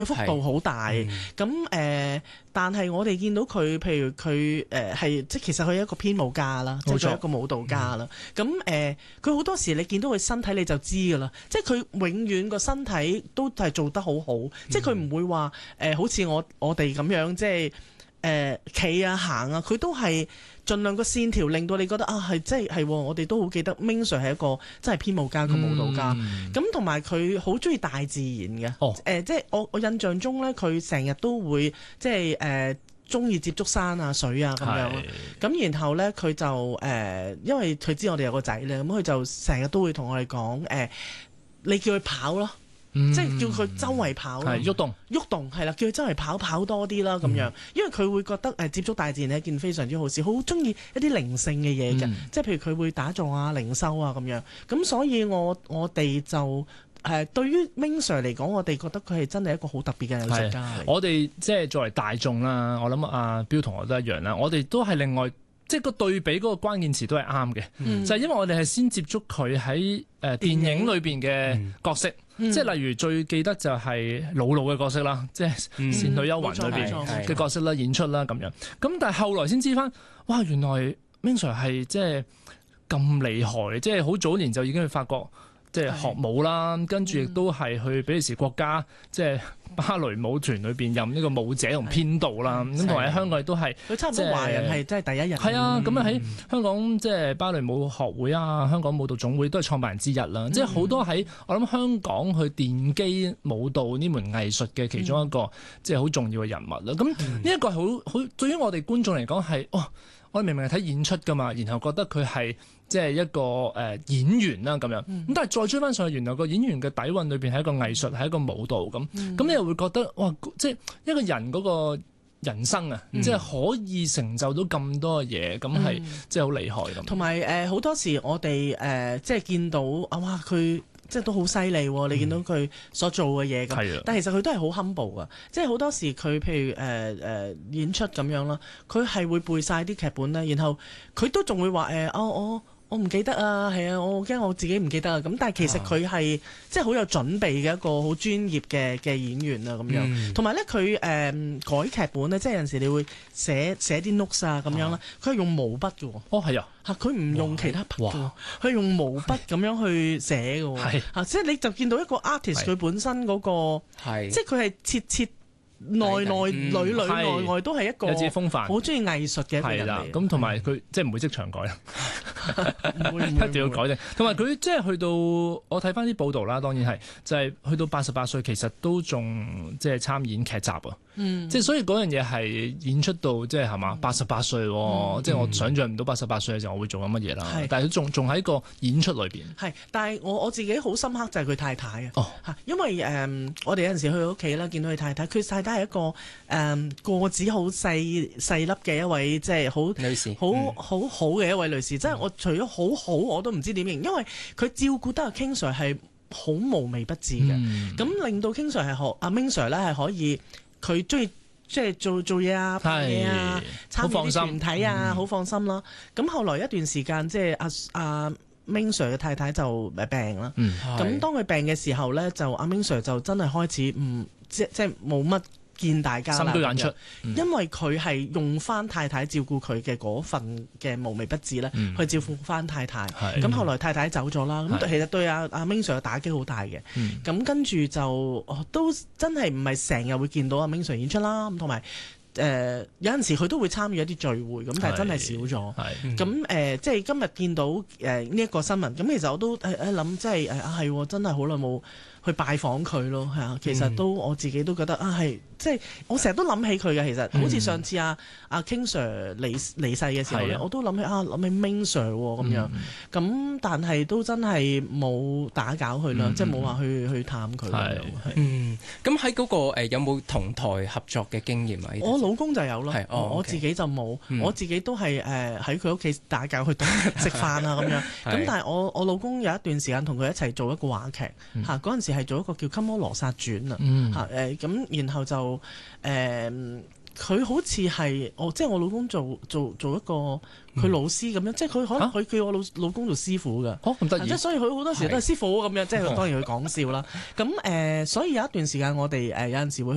幅度好大，咁但係我哋見到佢，譬如佢係即係其實佢係一個編舞家啦，即係做一個舞蹈家啦。咁佢好多時你見到佢身體你就知㗎啦，即係佢永遠個身體都係做得好好，即係佢唔會話好似我哋咁樣即係。企啊行啊，佢都係盡量個線條令到你覺得啊係即係我哋都好記得 Ming Sir 係一個真係編舞家個舞蹈家，咁同埋佢好中意大自然嘅，即係我印象中咧，佢成日都會即係中意接觸山啊水啊咁樣，咁然後咧佢就因為佢知我哋有個仔咧，咁佢就成日都會同我哋講你叫佢跑咯。即係叫佢周圍跑， 喐動係啦，叫佢周圍跑多啲啦咁樣，因為佢會覺得接觸大自然係一件非常之好事，好中意一啲靈性嘅嘢嘅，即係譬如佢會打坐啊、靈修啊咁樣，咁所以我哋就對於 Ming Sir 嚟講，我哋覺得佢係真係一個好特別嘅藝術家。 我哋即係作為大眾啦，我諗阿標同學都一樣啦，我哋都係另外。即係個對比嗰個關鍵詞都係啱嘅，就係因為我哋係先接觸佢喺電影裏邊嘅角色，即係例如最記得就係老嘅角色啦，即係《倩女幽魂》裏邊嘅角色啦、演出啦咁樣。咁但係後來先知翻，哇！原來 Ming Sir 係即係咁厲害，即係好早年就已經去法國即係學舞啦，跟住亦都係去比利時國家即係芭蕾舞團裏邊任呢個舞者同編導啦，咁同埋喺香港亦都係佢差唔多華人係真係第一人。 係啊，咁啊喺香港即係芭蕾舞學會啊、香港舞蹈總會都係創辦人之一啦。即係好多喺我諗香港去奠基舞蹈呢門藝術嘅其中一個即係好重要嘅人物啦。咁呢一個好對於我哋觀眾嚟講係我哋明明係睇演出㗎嘛，然後覺得佢係即係一個演員啦咁樣，咁但係再追翻上去，原來個演員嘅底蘊裏邊係一個藝術，係一個舞蹈咁，咁你又會覺得哇，即係一個人嗰個人生啊，即係可以成就到咁多嘅嘢，咁係即係好厲害咁。同埋好多時我哋即係見到哇佢。即係都好犀利喎！你見到佢所做嘅嘢咁，但係其實佢都係好 humble 㗎。即係好多時佢譬如演出咁樣啦，佢係會背晒啲劇本咧，然後佢都仲會話我唔記得啊，係啊，我驚我自己唔記得啊。咁但係其實佢係即係好有準備嘅一個好專業嘅演員啊咁樣。同埋咧佢改劇本咧，即係有陣時你會寫啲 notes 啊咁樣啦，佢係用毛筆嘅喎。 係啊。 佢唔用其他筆嘅，佢用毛筆咁樣去寫嘅。即係你就見到一個 artist 佢本身嗰個，即係佢係切內裏外外都係一個有自己風範，好中意藝術嘅一個人嚟。 咁同埋佢即係唔會即場改啦，一定要改正。同埋佢即係去到我睇翻啲報道啦，當然係就係去到88歲，其實都仲即係參演劇集啊。即係所以嗰樣嘢係演出到即係係嘛88歲，即係我想象唔到88歲嘅時候我會做緊乜嘢啦。但係佢仲喺個演出裏邊。係， 但係我自己好深刻就係佢太太啊。因為我哋有陣時去佢屋企啦，見到佢太太，佢太太係一個個子好細粒嘅一位，即係好女士，好好嘅一位女士。即係我除咗好我都唔知點形容，因為佢照顧得阿 King Sir 係好無微不至嘅。咁令到 King Sir 係阿 Ming Sir 咧係可以。佢中意即係做嘢啊、拍嘢啊、參與啲團體啊，好放心啦。咁後來一段時間，即係阿 Ming Sir 嘅太太就病啦。咁當佢病嘅時候咧，就阿 Ming Sir 就真係開始即係冇乜見大家啦。 心都眼出， 因為佢係用翻太太照顧佢嘅嗰份嘅無微不至咧，去照顧翻太太。咁後來太太走咗啦，咁其實對阿 Ming Sir 嘅打擊好大嘅。咁跟住就都真係唔係成日會見到阿 Ming Sir 演出啦。咁同埋有陣時佢都會參與一啲聚會，咁但係真係少咗。咁即係今日見到呢一個新聞，咁其實我都諗，即係係真係好耐冇去拜訪佢咯，係啊，其實都我自己都覺得係，即係我成日都諗起佢嘅。其實好似上次阿 King Sir 離世嘅時候咧，我都諗起Ming Sir 咁樣，咁但係都真係冇打攪佢啦，即係冇話去探佢。 咁喺嗰個有冇同台合作嘅經驗啊？ 我老公就有咯，我自己就冇，我自己都係喺佢屋企打攪去食飯啊咁樣。咁但係我老公有一段時間同佢一齊做一個話劇嚇，嗰陣時係做一個叫《金摩羅薩傳》啊嚇咁，然後就佢好似係即係我老公做一個佢老師咁樣，即係佢可能佢叫我老公做師傅㗎。 咁得意， 即係所以佢好多時都係師傅咁樣，即係當然佢講笑啦。咁所以有一段時間我哋有陣時會